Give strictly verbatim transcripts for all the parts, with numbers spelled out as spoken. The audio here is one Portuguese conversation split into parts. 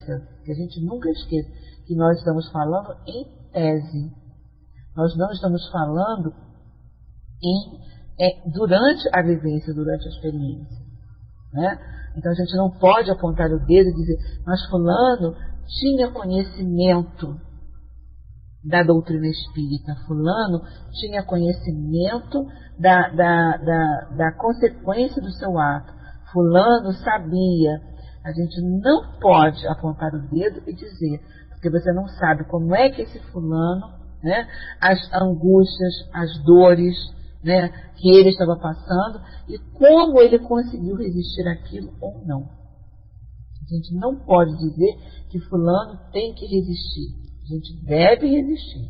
que a gente nunca esqueça, que nós estamos falando em tese. Nós não estamos falando em, é, durante a vivência, durante a experiência. Né? Então a gente não pode apontar o dedo e dizer, mas fulano tinha conhecimento da doutrina espírita, fulano tinha conhecimento da, da, da, da consequência do seu ato, fulano sabia. A gente não pode apontar o dedo e dizer, porque você não sabe como é que esse fulano, né, as angústias, as dores, né, que ele estava passando e como ele conseguiu resistir àquilo ou não. A gente não pode dizer que fulano tem que resistir. A gente deve resistir,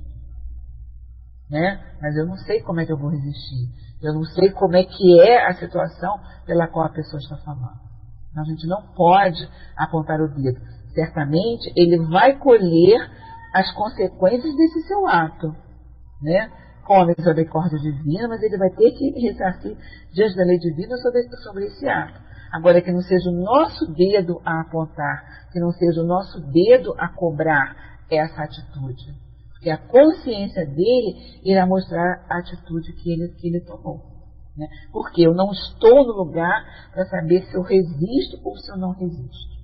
né? Mas eu não sei como é que eu vou resistir. Eu não sei como é que é a situação pela qual a pessoa está falando. Então, a gente não pode apontar o dedo. Certamente ele vai colher as consequências desse seu ato, né? Com a misericórdia divina, mas ele vai ter que ressarcir diante da lei divina sobre, sobre esse ato. Agora, que não seja o nosso dedo a apontar, que não seja o nosso dedo a cobrar essa atitude. Porque a consciência dele irá mostrar a atitude que ele, que ele tomou. Né? Porque eu não estou no lugar para saber se eu resisto ou se eu não resisto.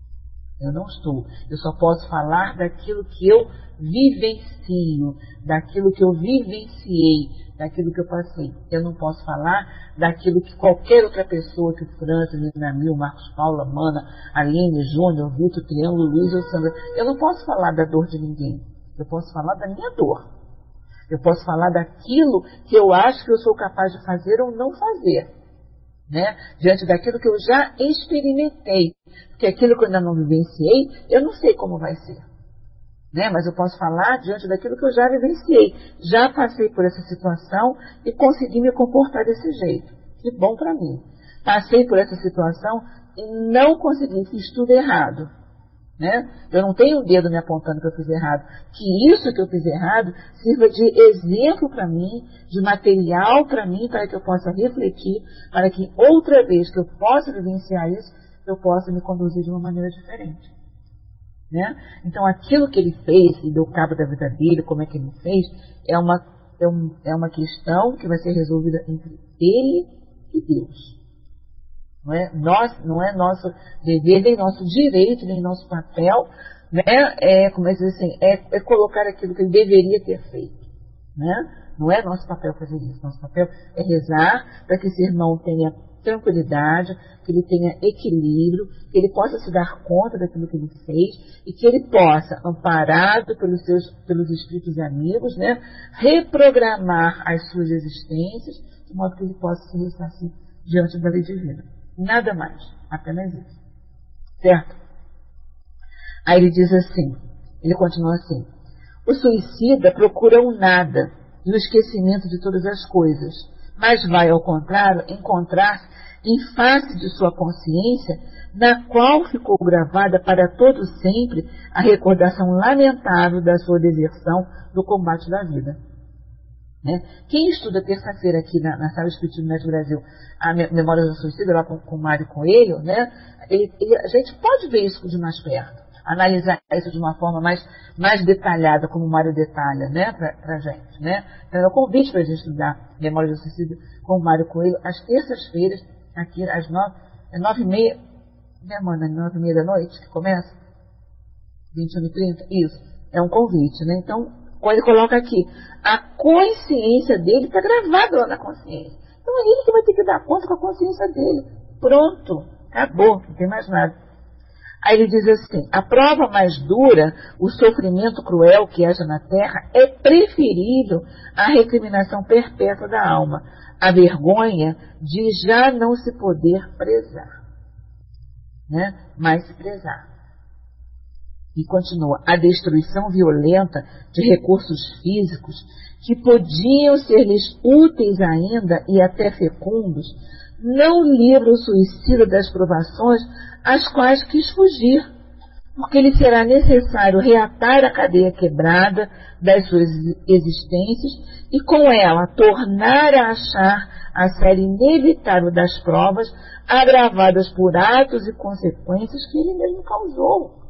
Eu não estou. Eu só posso falar daquilo que eu vivencio, daquilo que eu vivenciei, daquilo que eu passei. Eu não posso falar daquilo que qualquer outra pessoa, que o Francis, Lina Mil, Marcos Paulo, Amanda, Aline, Júnior, Vitor, Triângulo, Luiz ou Sandra. Eu não posso falar da dor de ninguém. Eu posso falar da minha dor. Eu posso falar daquilo que eu acho que eu sou capaz de fazer ou não fazer. Né? Diante daquilo que eu já experimentei. Porque aquilo que eu ainda não vivenciei, eu não sei como vai ser. Né? Mas eu posso falar diante daquilo que eu já vivenciei. Já passei por essa situação e consegui me comportar desse jeito. Que bom para mim. Passei por essa situação e não consegui, fiz tudo errado. Né? Eu não tenho o dedo me apontando que eu fiz errado. Que isso que eu fiz errado sirva de exemplo para mim, de material para mim, para que eu possa refletir, para que outra vez que eu possa vivenciar isso, eu possa me conduzir de uma maneira diferente. Né? Então aquilo que ele fez e deu cabo da vida dele, como é que ele fez, é uma, é, um, é uma questão que vai ser resolvida entre ele e Deus. Não é, nós, não é nosso dever, nem nosso direito, nem nosso papel, né? É, como é, assim, é, é colocar aquilo que ele deveria ter feito. Né? Não é nosso papel fazer isso. Nosso papel é rezar para que esse irmão tenha tranquilidade, que ele tenha equilíbrio, que ele possa se dar conta daquilo que ele fez e que ele possa, amparado pelos seus, pelos espíritos amigos, né, reprogramar as suas existências de modo que ele possa se ressarcir diante da lei divina. Nada mais, apenas isso. Certo? Aí ele diz assim, ele continua assim: o suicida procura o nada e o esquecimento de todas as coisas, mas vai, ao contrário, encontrar em face de sua consciência, na qual ficou gravada para todo sempre a recordação lamentável da sua deserção do combate da vida. Né? Quem estuda terça-feira aqui na, na Sala Espírita do Médio Brasil a Memória do Suicídio, lá com, com o Mário Coelho, né? ele, ele, a gente pode ver isso de mais perto, analisar isso de uma forma mais, mais detalhada, como o Mário detalha, né, para a gente. Né? Então é um convite para a gente estudar Memória do Suicídio com o Mário Coelho, às terças-feiras, aqui às nove, é nove e meia, né, mano? Nove e meia da noite que começa? vinte e uma e trinta? Isso, é um convite, né? Então, quando ele coloca aqui, a consciência dele está gravada lá na consciência. Então é ele que vai ter que dar conta com a consciência dele. Pronto, acabou, não tem mais nada. Aí ele diz assim: a prova mais dura, o sofrimento cruel que haja na terra, é preferível à recriminação perpétua da alma, a vergonha de já não se poder prezar, né? Mais se prezar. E continua: a destruição violenta de recursos físicos que podiam ser-lhes úteis ainda e até fecundos, não livra o suicida das provações às quais quis fugir, porque lhe será necessário reatar a cadeia quebrada das suas existências e com ela tornar a achar a série inevitável das provas agravadas por atos e consequências que ele mesmo causou.